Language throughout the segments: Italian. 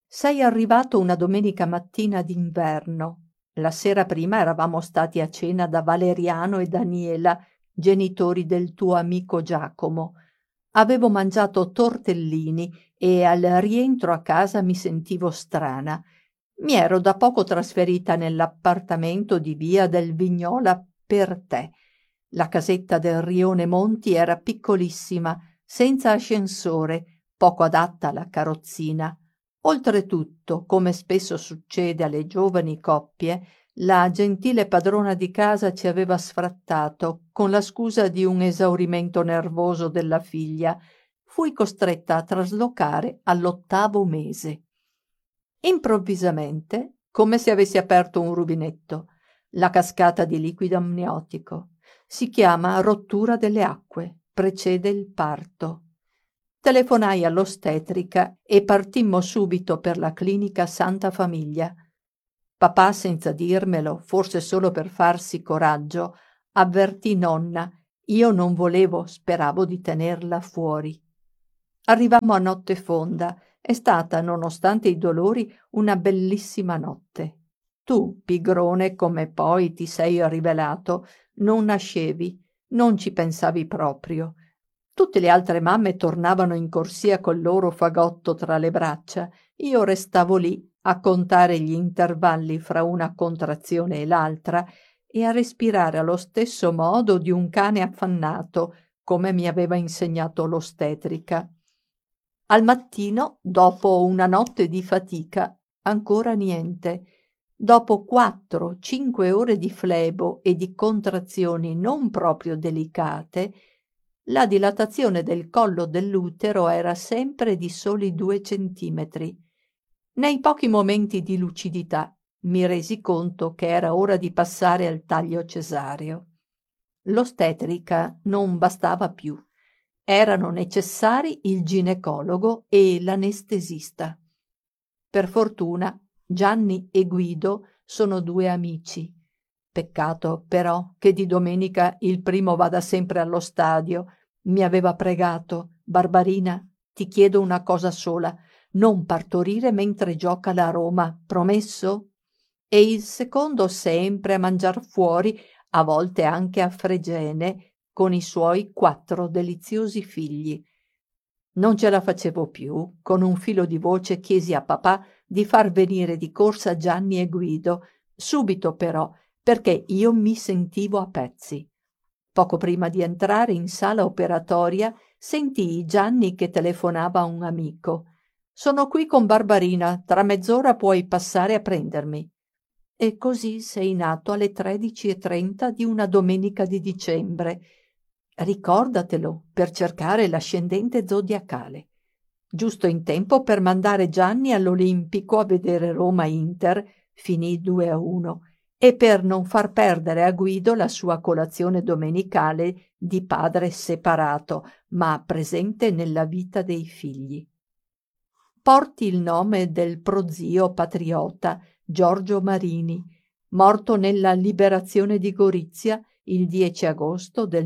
Sei arrivato una domenica mattina d'inverno. La sera prima eravamo stati a cena da Valeriano e Daniela, genitori del tuo amico Giacomo. Avevo mangiato tortellini e al rientro a casa mi sentivo strana. Mi ero da poco trasferita nell'appartamento di via del Vignola per te. La casetta del rione Monti era piccolissima, senza ascensore, poco adatta alla carrozzina. Oltretutto, come spesso succede alle giovani coppie, la gentile padrona di casa ci aveva sfrattato con la scusa di un esaurimento nervoso della figlia. Fui costretta a traslocare all'8° mese. Improvvisamente, come se avessi aperto un rubinetto, la cascata di liquido amniotico. Si chiama rottura delle acque, precede il parto. Telefonai all'ostetrica e partimmo subito per la clinica Santa Famiglia. Papà, senza dirmelo, forse solo per farsi coraggio, avvertì nonna. Io non volevo, speravo di tenerla fuori. Arrivammo a notte fonda. È stata, nonostante i dolori, una bellissima notte. Tu, pigrone come poi ti sei rivelato, non nascevi, non ci pensavi proprio. Tutte le altre mamme tornavano in corsia col loro fagotto tra le braccia. Io restavo lì a contare gli intervalli fra una contrazione e l'altra e a respirare allo stesso modo di un cane affannato, come mi aveva insegnato l'ostetrica. Al mattino, dopo una notte di fatica, ancora niente. Dopo 4-5 ore di flebo e di contrazioni non proprio delicate, la dilatazione del collo dell'utero era sempre di soli 2 centimetri. Nei pochi momenti di lucidità mi resi conto che era ora di passare al taglio cesareo. L'ostetrica non bastava più. Erano necessari il ginecologo e l'anestesista. Per fortuna Gianni e Guido sono 2 amici. Peccato però che di domenica il primo vada sempre allo stadio. Mi aveva pregato: Barbarina, ti chiedo una cosa sola, non partorire mentre gioca la Roma, promesso? E il secondo sempre a mangiar fuori, a volte anche a Fregene, con i suoi 4 deliziosi figli. Non ce la facevo più. Con un filo di voce chiesi a papà di far venire di corsa Gianni e Guido, subito però, perché io mi sentivo a pezzi. Poco prima di entrare in sala operatoria sentii Gianni che telefonava a un amico. «Sono qui con Barbarina, tra mezz'ora puoi passare a prendermi». E così sei nato alle 13:30 di una domenica di dicembre. Ricordatelo per cercare l'ascendente zodiacale. Giusto in tempo per mandare Gianni all'Olimpico a vedere Roma-Inter, finì 2-1, e per non far perdere a Guido la sua colazione domenicale di padre separato, ma presente nella vita dei figli. Porti il nome del prozio patriota Giorgio Marini, morto nella liberazione di Gorizia il 10 agosto del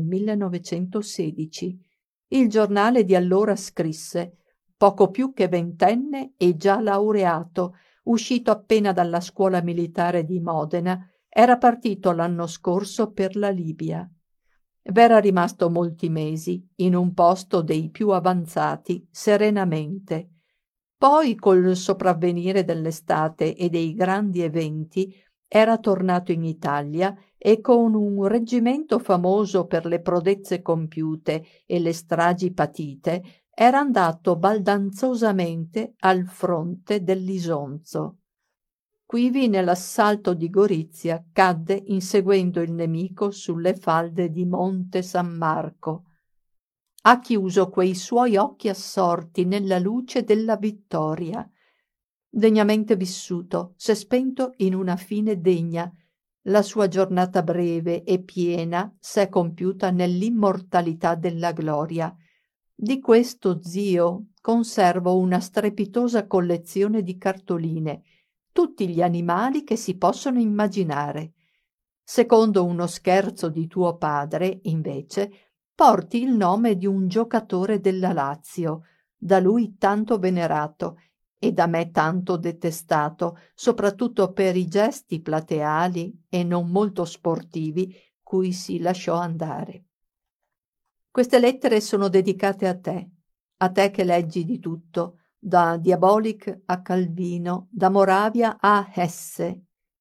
1916. Il giornale di allora scrisse: poco più che ventenne e già laureato, uscito appena dalla scuola militare di Modena, era partito l'anno scorso per la Libia. V'era rimasto molti mesi, in un posto dei più avanzati, serenamente. Poi, col sopravvenire dell'estate e dei grandi eventi, era tornato in Italia e con un reggimento famoso per le prodezze compiute e le stragi patite, era andato baldanzosamente al fronte dell'Isonzo. Quivi, nell'assalto di Gorizia, cadde inseguendo il nemico sulle falde di Monte San Marco. Ha chiuso quei suoi occhi assorti nella luce della vittoria. Degnamente vissuto, s'è spento in una fine degna. La sua giornata breve e piena s'è compiuta nell'immortalità della gloria. Di questo zio conservo una strepitosa collezione di cartoline, tutti gli animali che si possono immaginare. Secondo uno scherzo di tuo padre, invece, porti il nome di un giocatore della Lazio, da lui tanto venerato, e da me tanto detestato, soprattutto per i gesti plateali e non molto sportivi cui si lasciò andare. Queste lettere sono dedicate a te che leggi di tutto, da Diabolic a Calvino, da Moravia a Hesse,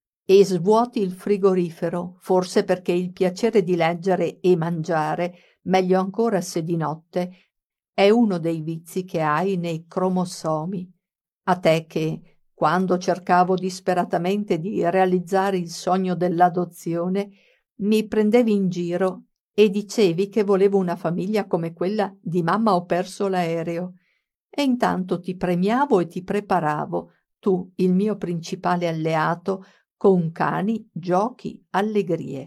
e svuoti il frigorifero, forse perché il piacere di leggere e mangiare, meglio ancora se di notte, è uno dei vizi che hai nei cromosomi. A te che, quando cercavo disperatamente di realizzare il sogno dell'adozione, mi prendevi in giro e dicevi che volevo una famiglia come quella di mamma ho perso l'aereo. E intanto ti premiavo e ti preparavo, tu, il mio principale alleato, con cani, giochi, allegrie.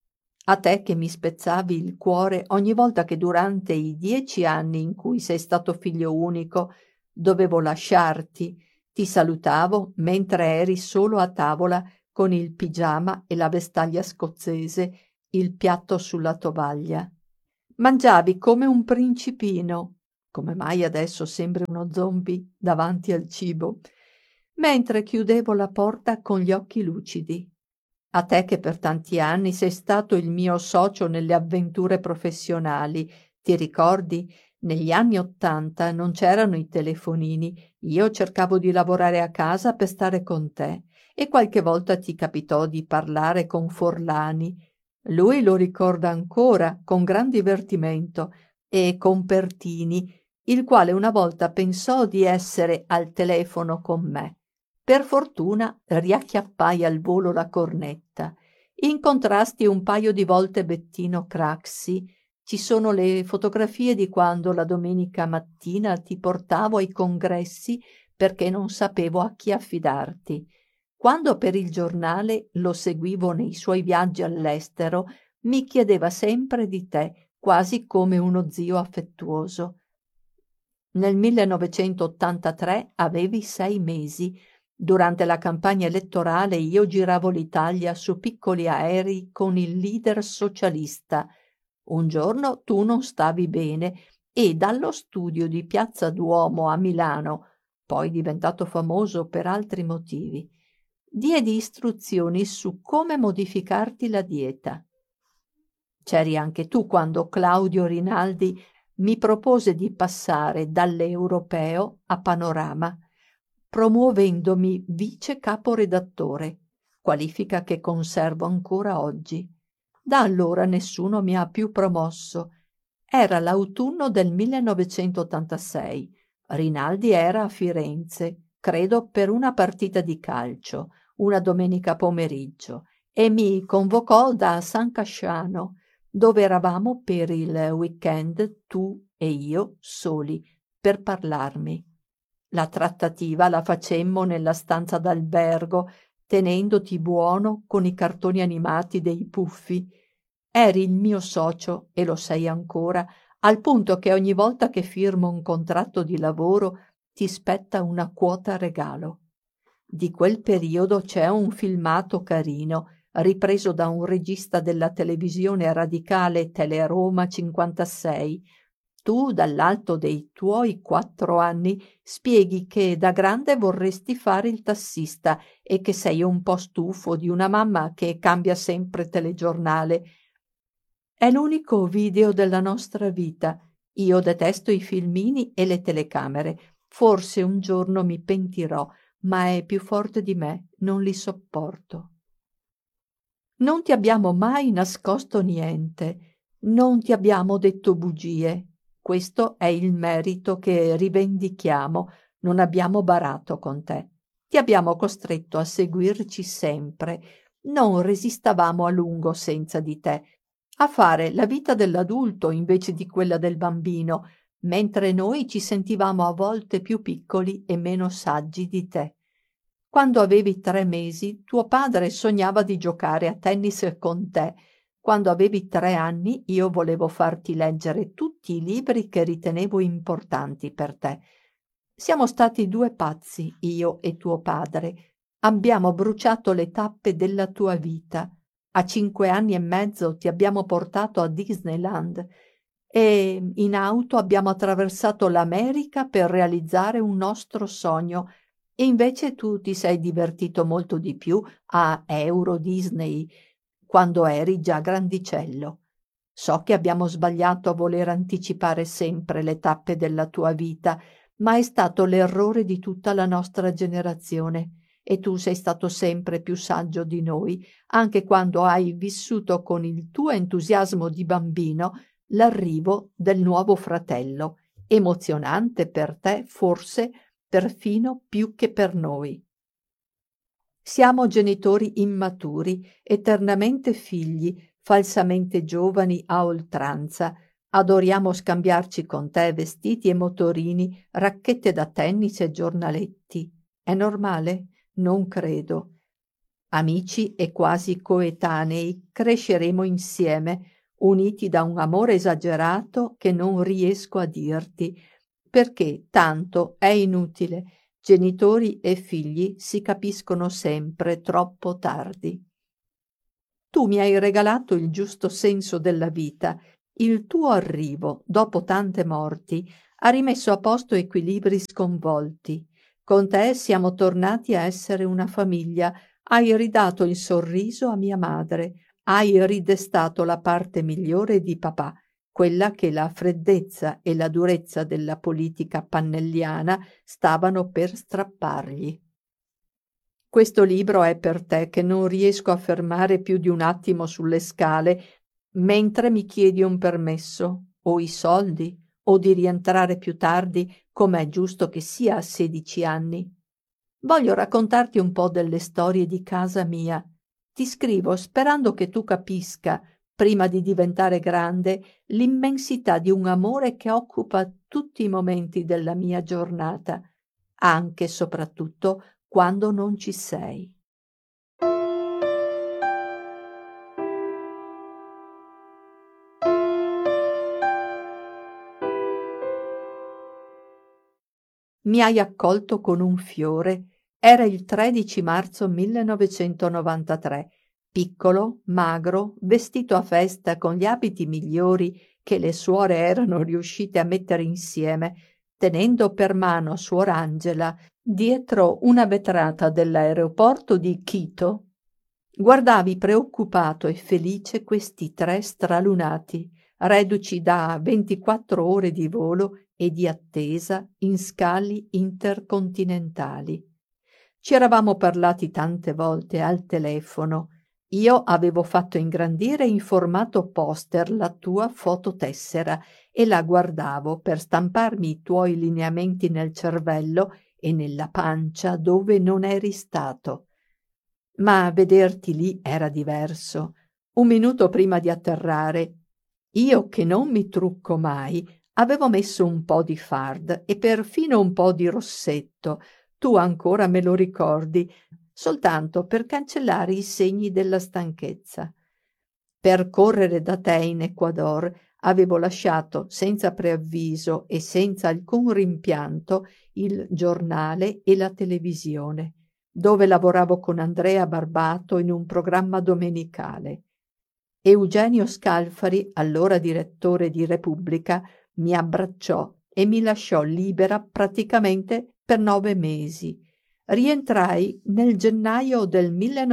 A te che mi spezzavi il cuore ogni volta che durante i 10 anni in cui sei stato figlio unico dovevo lasciarti, ti salutavo mentre eri solo a tavola con il pigiama e la vestaglia scozzese, il piatto sulla tovaglia. Mangiavi come un principino, come mai adesso sembri uno zombie davanti al cibo, mentre chiudevo la porta con gli occhi lucidi. A te che per tanti anni sei stato il mio socio nelle avventure professionali, ti ricordi? Negli anni '80 non c'erano i telefonini, io cercavo di lavorare a casa per stare con te e qualche volta ti capitò di parlare con Forlani. Lui lo ricorda ancora con gran divertimento e con Pertini, il quale una volta pensò di essere al telefono con me. Per fortuna riacchiappai al volo la cornetta. Incontrasti un paio di volte Bettino Craxi. Ci sono le fotografie di quando la domenica mattina ti portavo ai congressi perché non sapevo a chi affidarti. Quando per il giornale lo seguivo nei suoi viaggi all'estero, mi chiedeva sempre di te, quasi come uno zio affettuoso. Nel 1983 avevi 6 mesi. Durante la campagna elettorale io giravo l'Italia su piccoli aerei con il leader socialista. Un giorno tu non stavi bene e dallo studio di Piazza Duomo a Milano, poi diventato famoso per altri motivi, diedi istruzioni su come modificarti la dieta. C'eri anche tu quando Claudio Rinaldi mi propose di passare dall'Europeo a Panorama, promuovendomi vice caporedattore, qualifica che conservo ancora oggi. Da allora nessuno mi ha più promosso. Era l'autunno del 1986. Rinaldi era a Firenze, credo per una partita di calcio, una domenica pomeriggio, e mi convocò da San Casciano, dove eravamo per il weekend tu e io soli, per parlarmi. La trattativa la facemmo nella stanza d'albergo, tenendoti buono con i cartoni animati dei Puffi. Eri il mio socio, e lo sei ancora, al punto che ogni volta che firmo un contratto di lavoro ti spetta una quota regalo. Di quel periodo c'è un filmato carino, ripreso da un regista della televisione radicale Teleroma 56. Tu, dall'alto dei tuoi 4 anni, spieghi che da grande vorresti fare il tassista e che sei un po' stufo di una mamma che cambia sempre telegiornale. È l'unico video della nostra vita. Io detesto i filmini e le telecamere. Forse un giorno mi pentirò, ma è più forte di me, non li sopporto. Non ti abbiamo mai nascosto niente, non ti abbiamo detto bugie. Questo è il merito che rivendichiamo, non abbiamo barato con te. Ti abbiamo costretto a seguirci sempre, non resistavamo a lungo senza di te, a fare la vita dell'adulto invece di quella del bambino, mentre noi ci sentivamo a volte più piccoli e meno saggi di te. Quando avevi 3 mesi, tuo padre sognava di giocare a tennis con te. Quando avevi 3 anni, io volevo farti leggere tutti i libri che ritenevo importanti per te. Siamo stati 2 pazzi, io e tuo padre. Abbiamo bruciato le tappe della tua vita. A 5 anni e mezzo ti abbiamo portato a Disneyland e in auto abbiamo attraversato l'America per realizzare un nostro sogno, E invece tu ti sei divertito molto di più a Euro Disney quando eri già grandicello. So che abbiamo sbagliato a voler anticipare sempre le tappe della tua vita, ma è stato l'errore di tutta la nostra generazione e tu sei stato sempre più saggio di noi, anche quando hai vissuto con il tuo entusiasmo di bambino l'arrivo del nuovo fratello, emozionante per te forse perfino più che per noi. Siamo genitori immaturi, eternamente figli, falsamente giovani a oltranza. Adoriamo scambiarci con te vestiti e motorini, racchette da tennis e giornaletti. È normale? Non credo. Amici e quasi coetanei, cresceremo insieme, uniti da un amore esagerato che non riesco a dirti, perché tanto è inutile. Genitori e figli si capiscono sempre troppo tardi. Tu mi hai regalato il giusto senso della vita. Il tuo arrivo, dopo tante morti, ha rimesso a posto equilibri sconvolti. Con te siamo tornati a essere una famiglia. Hai ridato il sorriso a mia madre. Hai ridestato la parte migliore di papà, quella che la freddezza e la durezza della politica pannelliana stavano per strappargli. Questo libro è per te che non riesco a fermare più di un attimo sulle scale mentre mi chiedi un permesso, o i soldi, o di rientrare più tardi, come è giusto che sia a 16 anni. Voglio raccontarti un po' delle storie di casa mia. Ti scrivo sperando che tu capisca, prima di diventare grande, l'immensità di un amore che occupa tutti i momenti della mia giornata, anche e soprattutto quando non ci sei. Mi hai accolto con un fiore. Era il 13 marzo 1993, piccolo, magro, vestito a festa con gli abiti migliori che le suore erano riuscite a mettere insieme, tenendo per mano suor Angela dietro una vetrata dell'aeroporto di Quito. Guardavi preoccupato e felice questi tre stralunati, reduci da 24 ore di volo e di attesa in scali intercontinentali. Ci eravamo parlati tante volte al telefono. Io avevo fatto ingrandire in formato poster la tua fototessera e la guardavo per stamparmi i tuoi lineamenti nel cervello e nella pancia dove non eri stato. Ma vederti lì era diverso. Un minuto prima di atterrare, io che non mi trucco mai, avevo messo un po' di fard e perfino un po' di rossetto, tu ancora me lo ricordi, soltanto per cancellare i segni della stanchezza. Per correre da te in Ecuador avevo lasciato senza preavviso e senza alcun rimpianto il giornale e la televisione, dove lavoravo con Andrea Barbato in un programma domenicale. Eugenio Scalfari, allora direttore di Repubblica, mi abbracciò e mi lasciò libera praticamente per 9 mesi. Rientrai nel gennaio del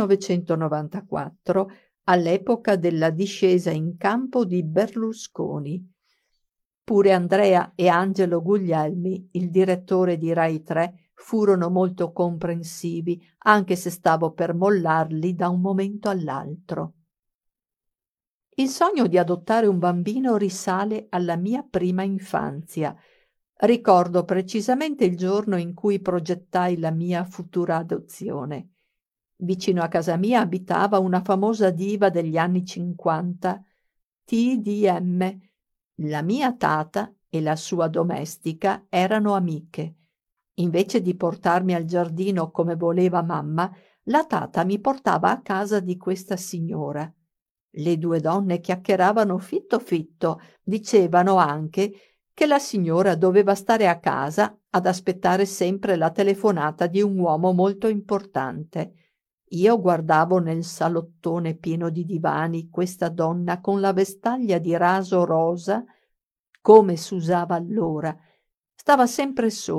1994, all'epoca della discesa in campo di Berlusconi. Pure Andrea e Angelo Guglielmi, il direttore di Rai 3, furono molto comprensivi, anche se stavo per mollarli da un momento all'altro. Il sogno di adottare un bambino risale alla mia prima infanzia. Ricordo precisamente il giorno in cui progettai la mia futura adozione. Vicino a casa mia abitava una famosa diva degli anni 50, TDM. La mia tata e la sua domestica erano amiche. Invece di portarmi al giardino come voleva mamma, la tata mi portava a casa di questa signora. Le due donne chiacchieravano fitto fitto, dicevano anche che la signora doveva stare a casa ad aspettare sempre la telefonata di un uomo molto importante. Io guardavo nel salottone pieno di divani questa donna con la vestaglia di raso rosa, come s'usava allora. Stava sempre sola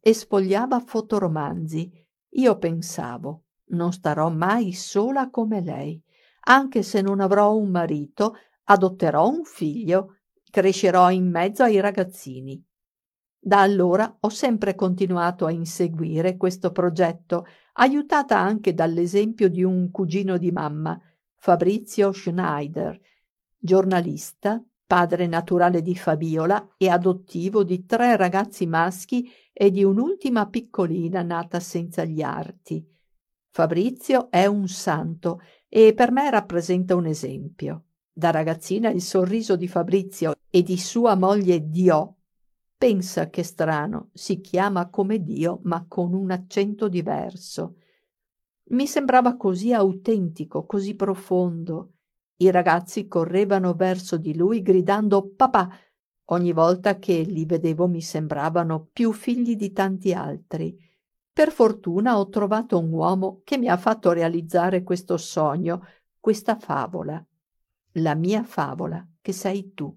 e sfogliava fotoromanzi. Io pensavo, non starò mai sola come lei. Anche se non avrò un marito, adotterò un figlio, crescerò in mezzo ai ragazzini. Da allora ho sempre continuato a inseguire questo progetto, aiutata anche dall'esempio di un cugino di mamma, Fabrizio Schneider, giornalista, padre naturale di Fabiola e adottivo di 3 ragazzi maschi e di un'ultima piccolina nata senza gli arti. Fabrizio è un santo e per me rappresenta un esempio. Da ragazzina il sorriso di Fabrizio e di sua moglie Dio, pensa che strano, si chiama come Dio ma con un accento diverso. Mi sembrava così autentico, così profondo. I ragazzi correvano verso di lui gridando papà. Ogni volta che li vedevo mi sembravano più figli di tanti altri. Per fortuna ho trovato un uomo che mi ha fatto realizzare questo sogno, questa favola. La mia favola, che sei tu.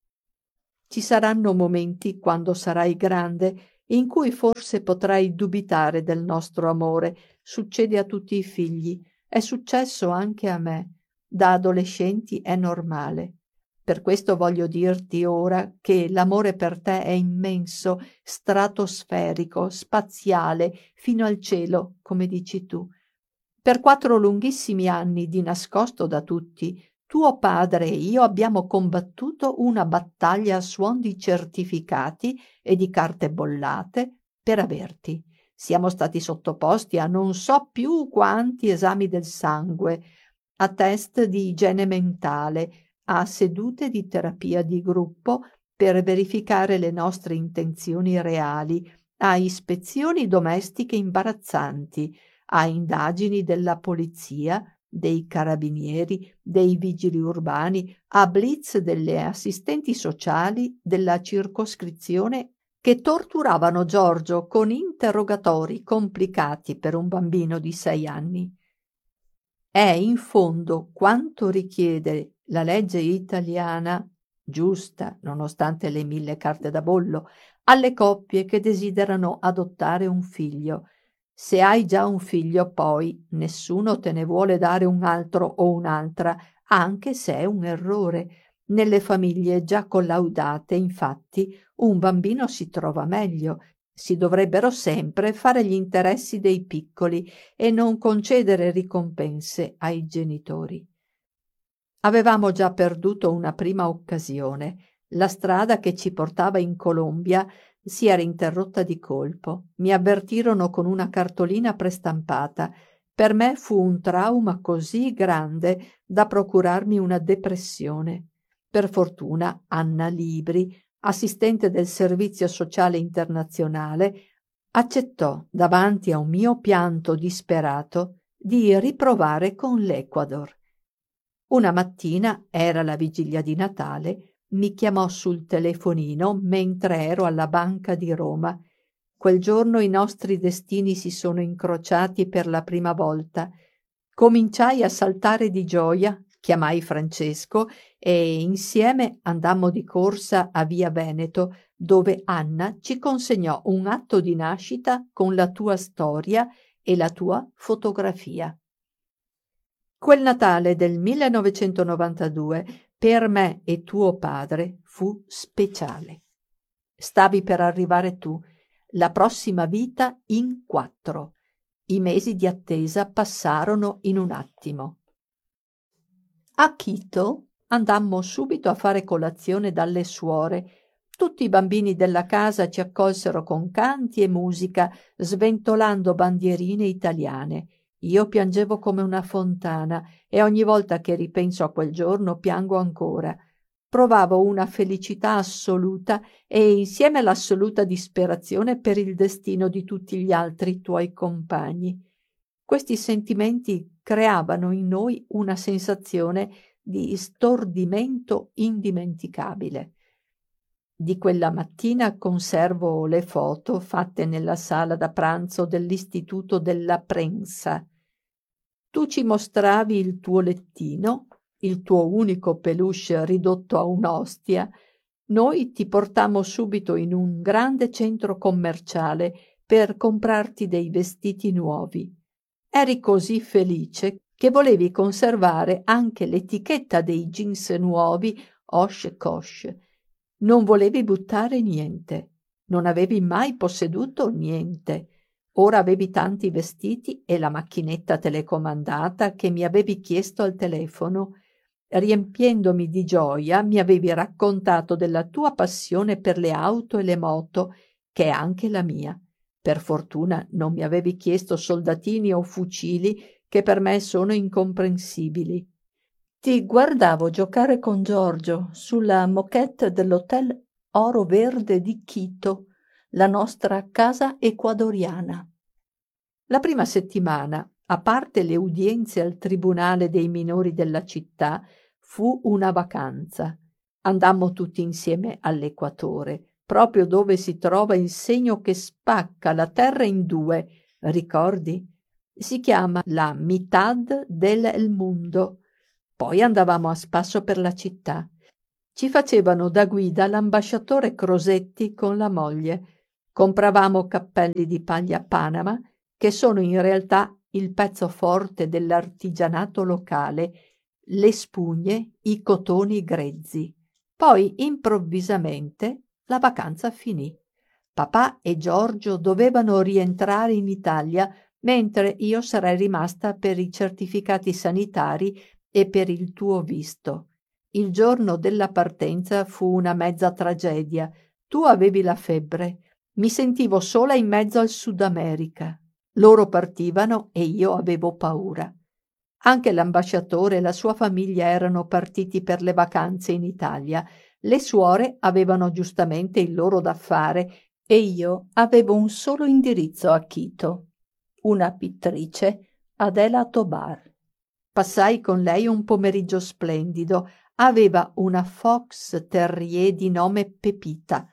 Ci saranno momenti, quando sarai grande, in cui forse potrai dubitare del nostro amore. Succede a tutti i figli. È successo anche a me. Da adolescenti è normale. Per questo voglio dirti ora che l'amore per te è immenso, stratosferico, spaziale, fino al cielo, come dici tu. Per 4 lunghissimi anni, di nascosto da tutti, tuo padre e io abbiamo combattuto una battaglia a suon di certificati e di carte bollate per averti. Siamo stati sottoposti a non so più quanti esami del sangue, a test di igiene mentale, a sedute di terapia di gruppo per verificare le nostre intenzioni reali, a ispezioni domestiche imbarazzanti, a indagini della polizia, dei carabinieri, dei vigili urbani, a blitz delle assistenti sociali della circoscrizione che torturavano Giorgio con interrogatori complicati per un bambino di 6 anni. È in fondo quanto richiede la legge italiana, giusta nonostante le 1000 carte da bollo, alle coppie che desiderano adottare un figlio. Se hai già un figlio, poi nessuno te ne vuole dare un altro o un'altra, anche se è un errore. Nelle famiglie già collaudate, infatti, un bambino si trova meglio. Si dovrebbero sempre fare gli interessi dei piccoli e non concedere ricompense ai genitori. Avevamo già perduto una prima occasione. La strada che ci portava in Colombia si era interrotta di colpo. Mi avvertirono con una cartolina prestampata. Per me fu un trauma così grande da procurarmi una depressione. Per fortuna Anna Libri, assistente del Servizio Sociale Internazionale, accettò, davanti a un mio pianto disperato, di riprovare con l'Ecuador. Una mattina, era la vigilia di Natale, mi chiamò sul telefonino mentre ero alla Banca di Roma. Quel giorno i nostri destini si sono incrociati per la prima volta. Cominciai a saltare di gioia, chiamai Francesco e insieme andammo di corsa a Via Veneto, dove Anna ci consegnò un atto di nascita con la tua storia e la tua fotografia. Quel Natale del 1992 per me e tuo padre fu speciale. Stavi per arrivare tu, la prossima vita in 4. I mesi di attesa passarono in un attimo. A Quito andammo subito a fare colazione dalle suore. Tutti i bambini della casa ci accolsero con canti e musica, sventolando bandierine italiane. Io piangevo come una fontana e ogni volta che ripenso a quel giorno piango ancora. Provavo una felicità assoluta e insieme l'assoluta disperazione per il destino di tutti gli altri tuoi compagni. Questi sentimenti creavano in noi una sensazione di stordimento indimenticabile. Di quella mattina conservo le foto fatte nella sala da pranzo dell'Istituto della Prensa. Tu ci mostravi il tuo lettino, il tuo unico peluche ridotto a un'ostia. Noi ti portammo subito in un grande centro commerciale per comprarti dei vestiti nuovi. Eri così felice che volevi conservare anche l'etichetta dei jeans nuovi Oshkosh. Non volevi buttare niente. Non avevi mai posseduto niente. Ora avevi tanti vestiti e la macchinetta telecomandata che mi avevi chiesto al telefono. Riempiendomi di gioia, mi avevi raccontato della tua passione per le auto e le moto, che è anche la mia. Per fortuna non mi avevi chiesto soldatini o fucili, che per me sono incomprensibili. Ti guardavo giocare con Giorgio sulla moquette dell'hotel Oro Verde di Quito, la nostra casa ecuadoriana. La prima settimana, a parte le udienze al tribunale dei minori della città, fu una vacanza. Andammo tutti insieme all'equatore, proprio dove si trova il segno che spacca la terra in due, ricordi? Si chiama la Mitad del Mundo. Poi andavamo a spasso per la città. Ci facevano da guida l'ambasciatore Crosetti con la moglie. Compravamo cappelli di paglia Panama, che sono in realtà il pezzo forte dell'artigianato locale, le spugne, i cotoni grezzi. Poi improvvisamente la vacanza finì. Papà e Giorgio dovevano rientrare in Italia, mentre io sarei rimasta per i certificati sanitari e per il tuo visto. Il giorno della partenza fu una mezza tragedia. Tu avevi la febbre. Mi sentivo sola in mezzo al Sud America. Loro partivano e io avevo paura. Anche l'ambasciatore e la sua famiglia erano partiti per le vacanze in Italia. Le suore avevano giustamente il loro da fare e io avevo un solo indirizzo a Quito. Una pittrice, Adela Tobar. Passai con lei un pomeriggio splendido. Aveva una fox terrier di nome Pepita.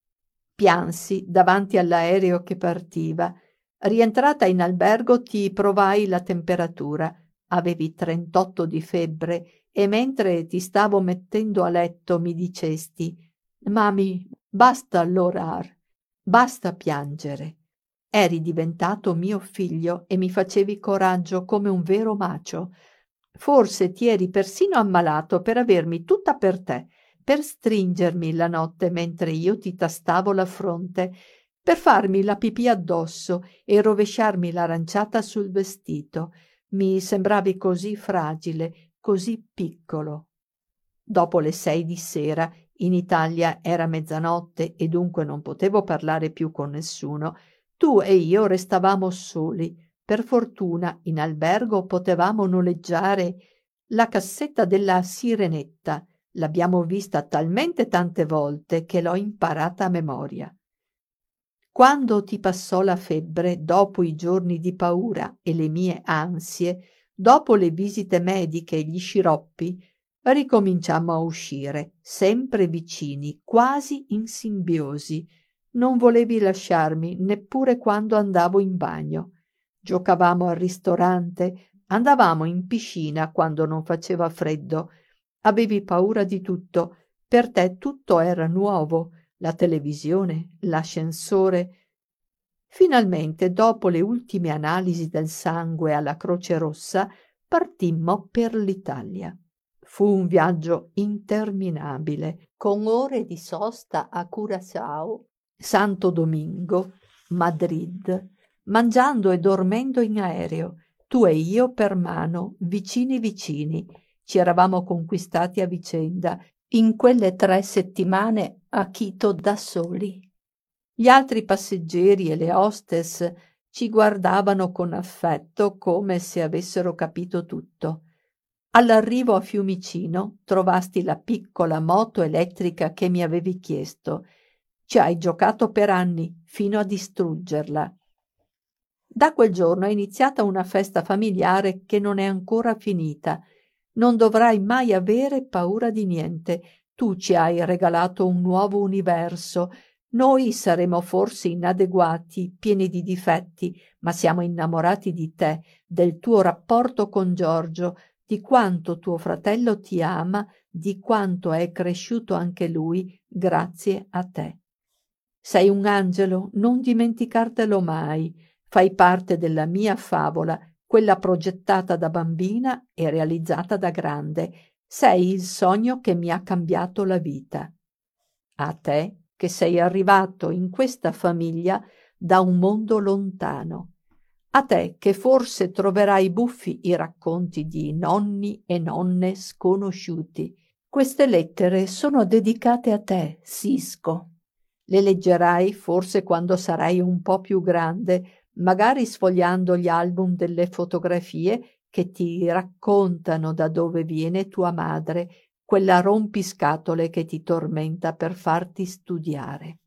Piansi davanti all'aereo che partiva. Rientrata in albergo ti provai la temperatura. Avevi 38 di febbre e mentre ti stavo mettendo a letto mi dicesti: «Mami, basta l'orar, basta piangere». Eri diventato mio figlio e mi facevi coraggio come un vero macio. Forse ti eri persino ammalato per avermi tutta per te, per stringermi la notte mentre io ti tastavo la fronte, per farmi la pipì addosso e rovesciarmi l'aranciata sul vestito. Mi sembravi così fragile, così piccolo. Dopo le 6 di sera, in Italia era mezzanotte e dunque non potevo parlare più con nessuno, tu e io restavamo soli. Per fortuna in albergo potevamo noleggiare la cassetta della Sirenetta. L'abbiamo vista talmente tante volte che l'ho imparata a memoria. Quando ti passò la febbre, dopo i giorni di paura e le mie ansie, dopo le visite mediche e gli sciroppi, ricominciammo a uscire, sempre vicini, quasi in simbiosi. Non volevi lasciarmi neppure quando andavo in bagno. Giocavamo al ristorante, andavamo in piscina quando non faceva freddo. Avevi paura di tutto. Per te tutto era nuovo, la televisione, l'ascensore. Finalmente, dopo le ultime analisi del sangue alla Croce Rossa, partimmo per l'Italia. Fu un viaggio interminabile, con ore di sosta a Curaçao, Santo Domingo, Madrid, mangiando e dormendo in aereo, tu e io per mano, vicini vicini. Ci eravamo conquistati a vicenda in quelle 3 settimane a Quito da soli. Gli altri passeggeri e le hostess ci guardavano con affetto come se avessero capito tutto. All'arrivo a Fiumicino trovasti la piccola moto elettrica che mi avevi chiesto. Ci hai giocato per anni, fino a distruggerla. Da quel giorno è iniziata una festa familiare che non è ancora finita. Non dovrai mai avere paura di niente. Tu ci hai regalato un nuovo universo. Noi saremo forse inadeguati, pieni di difetti, ma siamo innamorati di te, del tuo rapporto con Giorgio, di quanto tuo fratello ti ama, di quanto è cresciuto anche lui grazie a te. Sei un angelo, non dimenticartelo mai. Fai parte della mia favola, quella progettata da bambina e realizzata da grande. Sei il sogno che mi ha cambiato la vita. A te che sei arrivato in questa famiglia da un mondo lontano. A te che forse troverai buffi i racconti di nonni e nonne sconosciuti. Queste lettere sono dedicate a te, Sisko. Le leggerai forse quando sarai un po' più grande, magari sfogliando gli album delle fotografie che ti raccontano da dove viene tua madre, quella rompiscatole che ti tormenta per farti studiare.